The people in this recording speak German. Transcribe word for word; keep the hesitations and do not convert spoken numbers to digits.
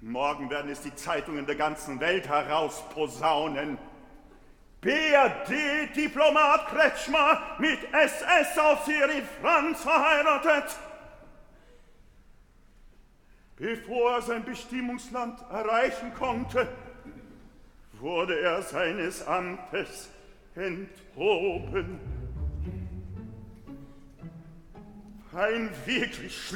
Morgen werden es die Zeitungen der ganzen Welt herausposaunen. B R D-Diplomat Kretschmer mit S S-Offizier Franz verheiratet. Bevor er sein Bestimmungsland erreichen konnte, wurde er seines Amtes enthoben. Ein wirklich